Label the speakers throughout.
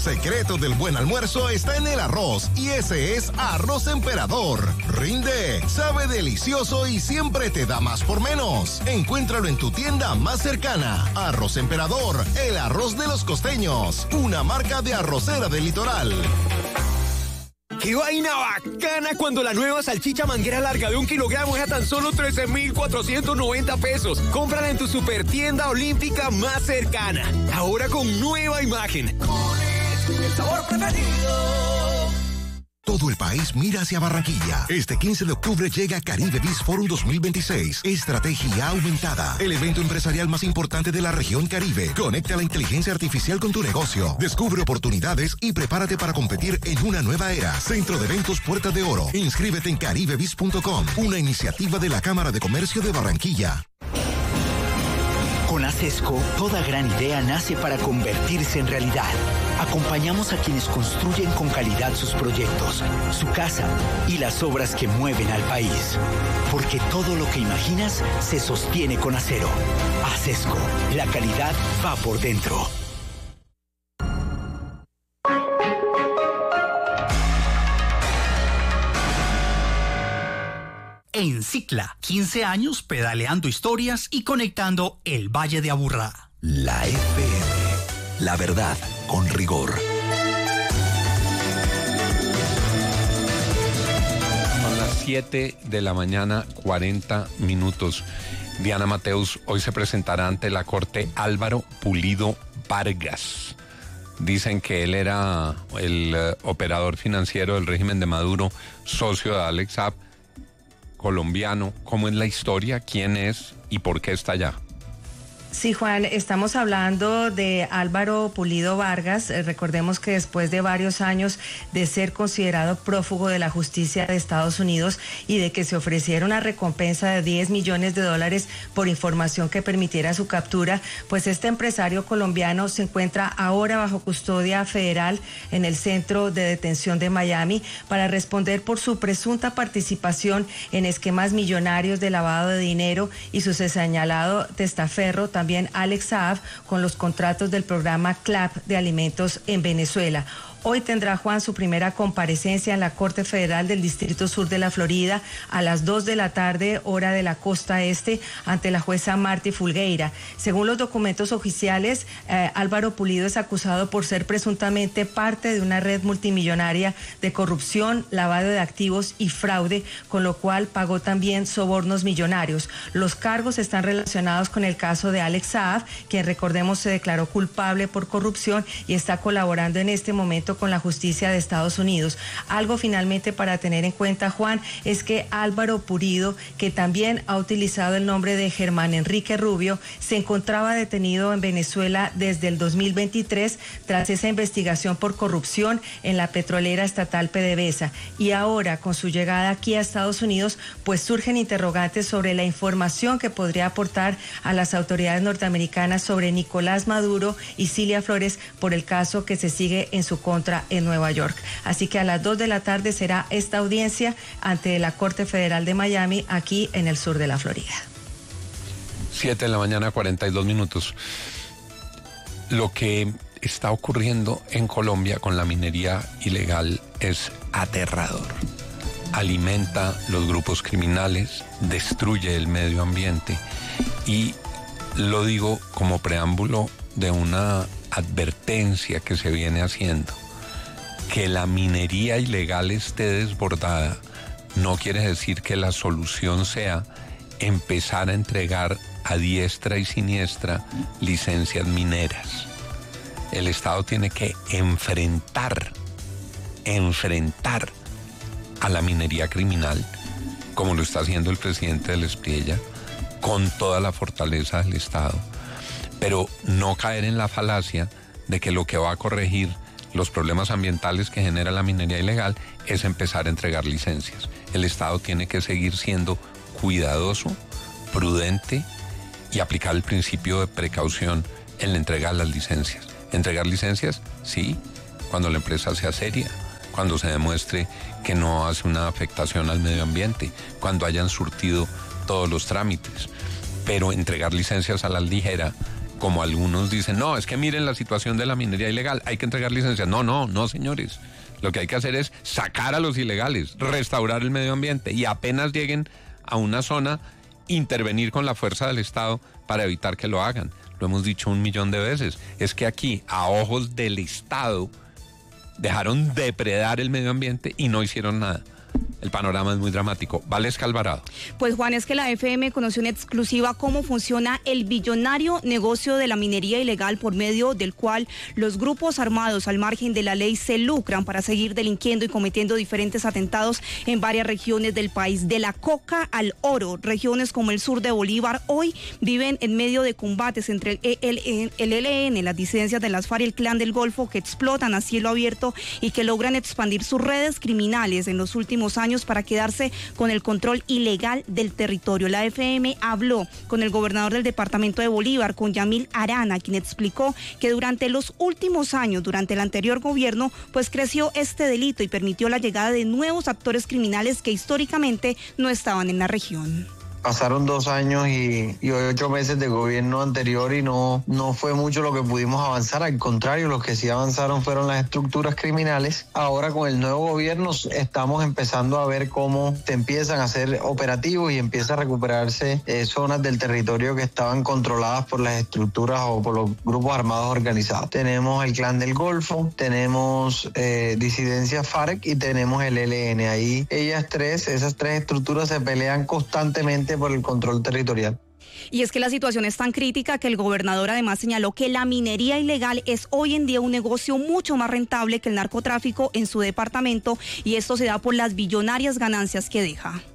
Speaker 1: secreto del buen almuerzo está en el arroz y ese es Arroz Emperador. Rinde, sabe delicioso y siempre te da más por menos. Encuéntralo en tu tienda más cercana. Arroz Emperador, el arroz de los costeños. Una marca de arrocera del litoral.
Speaker 2: ¡Qué vaina bacana cuando la nueva salchicha manguera larga de 1 kilogramo es a tan solo 13,490 pesos! Cómprala en tu super tienda olímpica más cercana. Ahora con nueva imagen. Con el sabor preferido.
Speaker 1: Todo el país mira hacia Barranquilla. Este 15 de octubre llega Caribe Biz Forum 2026. Estrategia aumentada. El evento empresarial más importante de la región Caribe. Conecta la inteligencia artificial con tu negocio. Descubre oportunidades y prepárate para competir en una nueva era. Centro de Eventos Puerta de Oro. Inscríbete en caribebiz.com. Una iniciativa de la Cámara de Comercio de Barranquilla.
Speaker 3: Con ASESCO, toda gran idea nace para convertirse en realidad. Acompañamos a quienes construyen con calidad sus proyectos, su casa y las obras que mueven al país. Porque todo lo que imaginas se sostiene con acero. ASESCO, la calidad va por dentro.
Speaker 4: En Cicla, 15 años pedaleando historias y conectando el Valle de Aburrá.
Speaker 5: La FM, la verdad con rigor.
Speaker 6: Son las 7 de la mañana, 40 minutos. Diana Mateus, hoy se presentará ante la Corte Álvaro Pulido Vargas. Dicen que él era el operador financiero del régimen de Maduro, socio de Alex Saab, colombiano. ¿Cómo es la historia? ¿Quién es y por qué está allá?
Speaker 7: Sí, Juan, estamos hablando de Álvaro Pulido Vargas. Recordemos que después de varios años de ser considerado prófugo de la justicia de Estados Unidos y de que se ofreciera una recompensa de $10 millones por información que permitiera su captura, pues este empresario colombiano se encuentra ahora bajo custodia federal en el Centro de Detención de Miami para responder por su presunta participación en esquemas millonarios de lavado de dinero y su señalado testaferro, también Alex Saab, con los contratos del programa CLAP de alimentos en Venezuela. Hoy tendrá Juan su primera comparecencia en la Corte Federal del Distrito Sur de la Florida a las 2 de la tarde, hora de la costa este, ante la jueza Marty Fulgueira. Según los documentos oficiales, Álvaro Pulido es acusado por ser presuntamente parte de una red multimillonaria de corrupción, lavado de activos y fraude, con lo cual pagó también sobornos millonarios. Los cargos están relacionados con el caso de Alex Saab, quien recordemos se declaró culpable por corrupción y está colaborando en este momento con la justicia de Estados Unidos. Algo finalmente para tener en cuenta, Juan, es que Álvaro Pulido, que también ha utilizado el nombre de Germán Enrique Rubio, se encontraba detenido en Venezuela desde el 2023 tras esa investigación por corrupción en la petrolera estatal PDVSA. Y ahora, con su llegada aquí a Estados Unidos, pues surgen interrogantes sobre la información que podría aportar a las autoridades norteamericanas sobre Nicolás Maduro y Cilia Flores por el caso que se sigue en su contra en Nueva York. Así que a las 2 de la tarde será esta audiencia ante la Corte Federal de Miami, aquí en el sur de la Florida.
Speaker 6: 7 de la mañana, 42 minutos. Lo que está ocurriendo en Colombia con la minería ilegal es aterrador. Alimenta los grupos criminales, destruye el medio ambiente y lo digo como preámbulo de una advertencia que se viene haciendo. Que la minería ilegal esté desbordada no quiere decir que la solución sea empezar a entregar a diestra y siniestra licencias mineras. El Estado tiene que enfrentar a la minería criminal, como lo está haciendo el presidente del Espriella, con toda la fortaleza del Estado, pero no caer en la falacia de que lo que va a corregir los problemas ambientales que genera la minería ilegal es empezar a entregar licencias. El Estado tiene que seguir siendo cuidadoso, prudente y aplicar el principio de precaución en la entrega de las licencias. Entregar licencias, sí, cuando la empresa sea seria, cuando se demuestre que no hace una afectación al medio ambiente, cuando hayan surtido todos los trámites. Pero entregar licencias a la ligera, como algunos dicen, no, es que miren la situación de la minería ilegal, hay que entregar licencias. No, señores. Lo que hay que hacer es sacar a los ilegales, restaurar el medio ambiente y apenas lleguen a una zona, intervenir con la fuerza del Estado para evitar que lo hagan. Lo hemos dicho 1.000.000 de veces. Es que aquí, a ojos del Estado, dejaron depredar el medio ambiente y no hicieron nada. El panorama es muy dramático. Valesca Alvarado.
Speaker 8: Pues Juan, es que la FM conoció en exclusiva cómo funciona el billonario negocio de la minería ilegal por medio del cual los grupos armados al margen de la ley se lucran para seguir delinquiendo y cometiendo diferentes atentados en varias regiones del país. De la coca al oro, regiones como el sur de Bolívar hoy viven en medio de combates entre el ELN, las disidencias de las FARC y el Clan del Golfo, que explotan a cielo abierto y que logran expandir sus redes criminales en los últimos años para quedarse con el control ilegal del territorio. La FM habló con el gobernador del departamento de Bolívar, con Yamil Arana, quien explicó que durante los últimos años, durante el anterior gobierno, pues creció este delito y permitió la llegada de nuevos actores criminales que históricamente no estaban en la región.
Speaker 9: Pasaron 2 años y 8 meses de gobierno anterior y no fue mucho lo que pudimos avanzar. Al contrario, los que sí avanzaron fueron las estructuras criminales. Ahora con el nuevo gobierno estamos empezando a ver cómo se empiezan a hacer operativos y empieza a recuperarse zonas del territorio que estaban controladas por las estructuras o por los grupos armados organizados. Tenemos el Clan del Golfo, tenemos disidencia FARC y tenemos el ELN. Ahí esas tres estructuras se pelean constantemente por el control territorial.
Speaker 8: Y es que la situación es tan crítica que el gobernador además señaló que la minería ilegal es hoy en día un negocio mucho más rentable que el narcotráfico en su departamento, y esto se da por las billonarias ganancias que deja.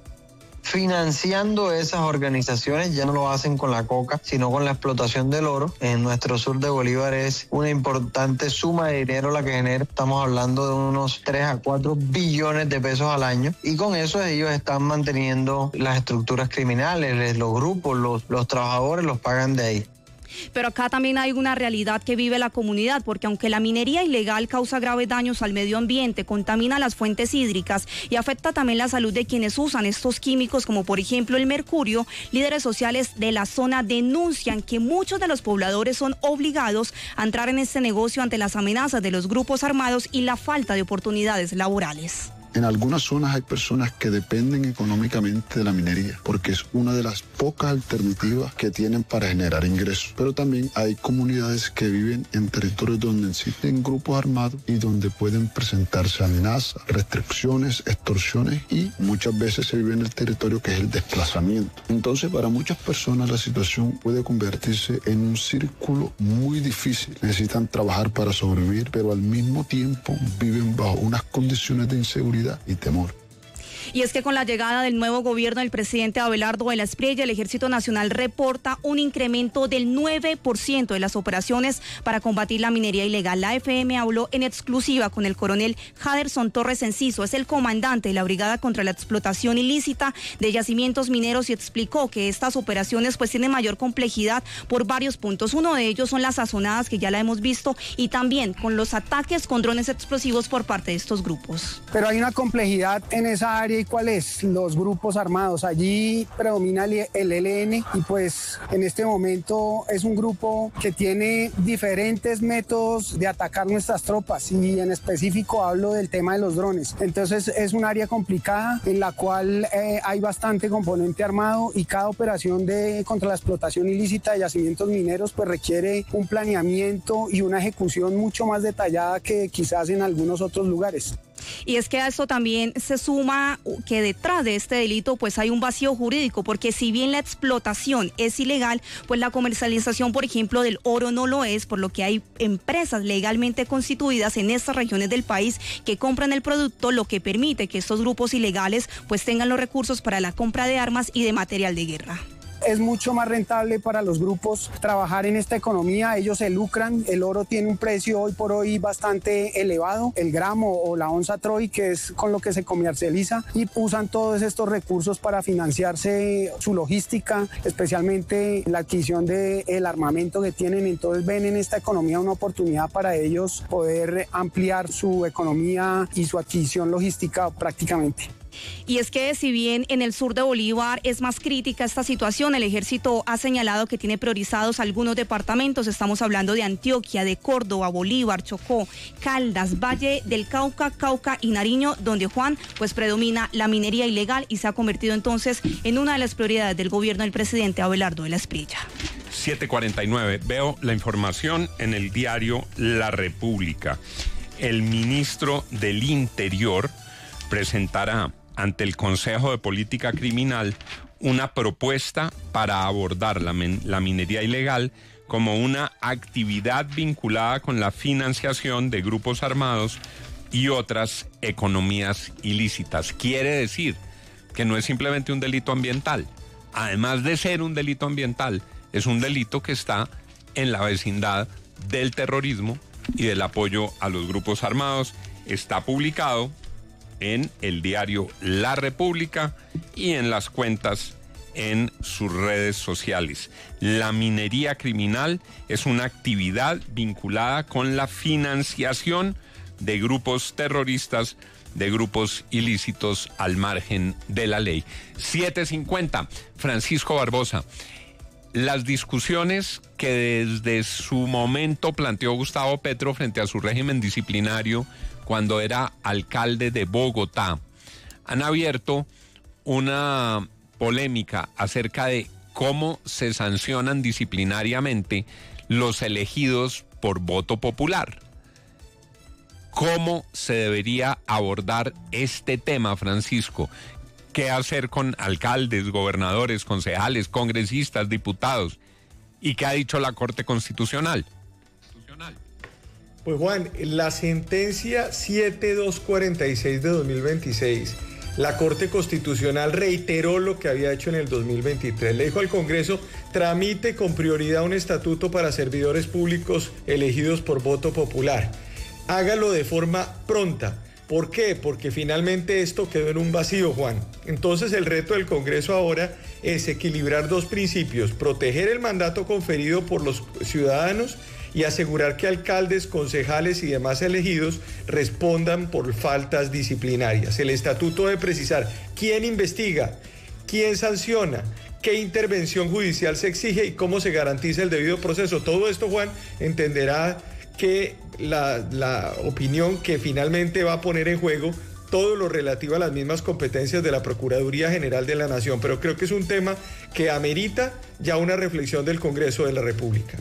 Speaker 9: Financiando esas organizaciones, ya no lo hacen con la coca, sino con la explotación del oro. En nuestro sur de Bolívar es una importante suma de dinero la que genera. Estamos hablando de unos 3 a 4 billones de pesos al año, y con eso ellos están manteniendo las estructuras criminales, los grupos, los trabajadores los pagan de ahí.
Speaker 8: Pero acá también hay una realidad que vive la comunidad, porque aunque la minería ilegal causa graves daños al medio ambiente, contamina las fuentes hídricas y afecta también la salud de quienes usan estos químicos, como por ejemplo el mercurio, líderes sociales de la zona denuncian que muchos de los pobladores son obligados a entrar en este negocio ante las amenazas de los grupos armados y la falta de oportunidades laborales.
Speaker 10: En algunas zonas hay personas que dependen económicamente de la minería, porque es una de las pocas alternativas que tienen para generar ingresos. Pero también hay comunidades que viven en territorios donde existen grupos armados y donde pueden presentarse amenazas, restricciones, extorsiones, y muchas veces se vive en el territorio que es el desplazamiento. Entonces, para muchas personas la situación puede convertirse en un círculo muy difícil. Necesitan trabajar para sobrevivir, pero al mismo tiempo viven bajo unas condiciones de inseguridad y temor.
Speaker 8: Y es que con la llegada del nuevo gobierno del presidente Abelardo de la Espriella, el Ejército Nacional reporta un incremento del 9% de las operaciones para combatir la minería ilegal. La FM habló en exclusiva con el coronel Jaderson Torres Enciso, es el comandante de la Brigada contra la Explotación Ilícita de Yacimientos Mineros, y explicó que estas operaciones pues tienen mayor complejidad por varios puntos. Uno de ellos son las sazonadas, que ya la hemos visto, y también con los ataques con drones explosivos por parte de estos grupos.
Speaker 11: Pero hay una complejidad en esa área. ¿Y cuál es? Los grupos armados. Allí predomina el ELN, y pues en este momento es un grupo que tiene diferentes métodos de atacar nuestras tropas, y en específico hablo del tema de los drones. Entonces es un área complicada en la cual hay bastante componente armado, y cada operación contra la explotación ilícita de yacimientos mineros pues requiere un planeamiento y una ejecución mucho más detallada que quizás en algunos otros lugares.
Speaker 8: Y es que a esto también se suma que detrás de este delito pues hay un vacío jurídico, porque si bien la explotación es ilegal, pues la comercialización, por ejemplo, del oro no lo es, por lo que hay empresas legalmente constituidas en estas regiones del país que compran el producto, lo que permite que estos grupos ilegales pues tengan los recursos para la compra de armas y de material de guerra.
Speaker 11: Es mucho más rentable para los grupos trabajar en esta economía, ellos se lucran, el oro tiene un precio hoy por hoy bastante elevado, el gramo o la onza Troy, que es con lo que se comercializa, y usan todos estos recursos para financiarse su logística, especialmente la adquisición del armamento que tienen. Entonces ven en esta economía una oportunidad para ellos poder ampliar su economía y su adquisición logística prácticamente.
Speaker 8: Y es que si bien en el sur de Bolívar es más crítica esta situación, el ejército ha señalado que tiene priorizados algunos departamentos. Estamos hablando de Antioquia, de Córdoba, Bolívar, Chocó, Caldas, Valle del Cauca, Cauca y Nariño, donde, Juan, pues predomina la minería ilegal y se ha convertido entonces en una de las prioridades del gobierno del presidente Abelardo de la Espriella.
Speaker 6: 7:49. Veo la información en el diario La República. El ministro del Interior presentará ante el Consejo de Política Criminal una propuesta para abordar la minería ilegal como una actividad vinculada con la financiación de grupos armados y otras economías ilícitas. Quiere decir que no es simplemente un delito ambiental. Además de ser un delito ambiental, es un delito que está en la vecindad del terrorismo y del apoyo a los grupos armados. Está publicado en el diario La República y en las cuentas en sus redes sociales. La minería criminal es una actividad vinculada con la financiación de grupos terroristas, de grupos ilícitos al margen de la ley. 7:50. Francisco Barbosa. Las discusiones que desde su momento planteó Gustavo Petro frente a su régimen disciplinario cuando era alcalde de Bogotá han abierto una polémica acerca de cómo se sancionan disciplinariamente los elegidos por voto popular. ¿Cómo se debería abordar este tema, Francisco? ¿Qué hacer con alcaldes, gobernadores, concejales, congresistas, diputados? ¿Y qué ha dicho la Corte Constitucional?
Speaker 12: Pues Juan, la sentencia 7246 de 2026, la Corte Constitucional reiteró lo que había hecho en el 2023. Le dijo al Congreso, tramite con prioridad un estatuto para servidores públicos elegidos por voto popular. Hágalo de forma pronta. ¿Por qué? Porque finalmente esto quedó en un vacío, Juan. Entonces el reto del Congreso ahora es equilibrar dos principios: proteger el mandato conferido por los ciudadanos y asegurar que alcaldes, concejales y demás elegidos respondan por faltas disciplinarias. El estatuto debe precisar quién investiga, quién sanciona, qué intervención judicial se exige y cómo se garantiza el debido proceso. Todo esto, Juan, entenderá que la opinión que finalmente va a poner en juego todo lo relativo a las mismas competencias de la Procuraduría General de la Nación. Pero creo que es un tema que amerita ya una reflexión del Congreso de la República.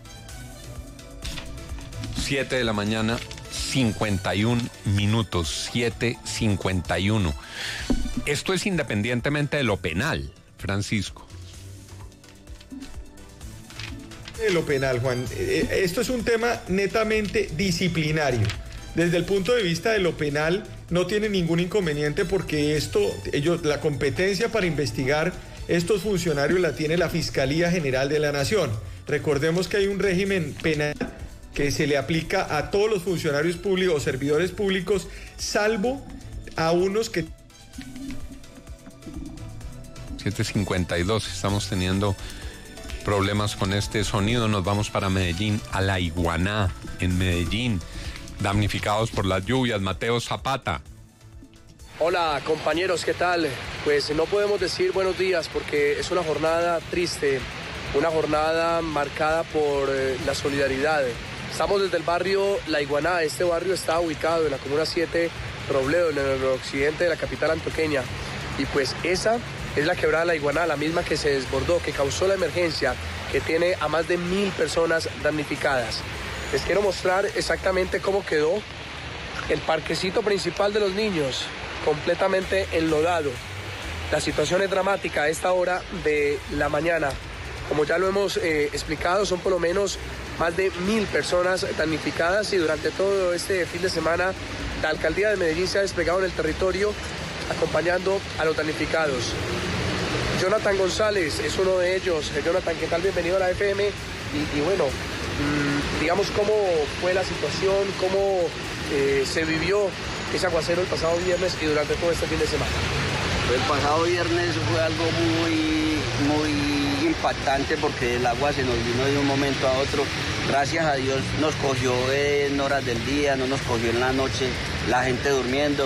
Speaker 6: 7 de la mañana, 51 minutos, 7:51. Esto es independientemente de lo penal, Francisco.
Speaker 12: De lo penal, Juan. Esto es un tema netamente disciplinario. Desde el punto de vista de lo penal, no tiene ningún inconveniente porque la competencia para investigar estos funcionarios la tiene la Fiscalía General de la Nación. Recordemos que hay un régimen penal que se le aplica a todos los funcionarios públicos o servidores públicos, salvo a unos que...
Speaker 6: 7:52, estamos teniendo problemas con este sonido. Nos vamos para Medellín, a La Iguaná, en Medellín, damnificados por las lluvias. Mateo Zapata.
Speaker 13: Hola compañeros, ¿qué tal? Pues no podemos decir buenos días porque es una jornada triste, una jornada marcada por la solidaridad. Estamos desde el barrio La Iguaná. Este barrio está ubicado en la comuna 7, Robledo, en el occidente de la capital antioqueña. Y pues esa es la quebrada La Iguaná, la misma que se desbordó, que causó la emergencia, que tiene a más de 1.000 personas damnificadas. Les quiero mostrar exactamente cómo quedó el parquecito principal de los niños, completamente enlodado. La situación es dramática a esta hora de la mañana. Como ya lo hemos explicado, son por lo menos más de 1.000 personas damnificadas y durante todo este fin de semana la alcaldía de Medellín se ha desplegado en el territorio acompañando a los damnificados. Jonathan González es uno de ellos. Jonathan, ¿qué tal? Bienvenido a la FM. Y bueno, digamos cómo fue la situación, cómo se vivió ese aguacero el pasado viernes y durante todo este fin de semana.
Speaker 14: El pasado viernes fue algo muy impactante porque el agua se nos vino de un momento a otro. Gracias a Dios nos cogió en horas del día, no nos cogió en la noche, la gente durmiendo.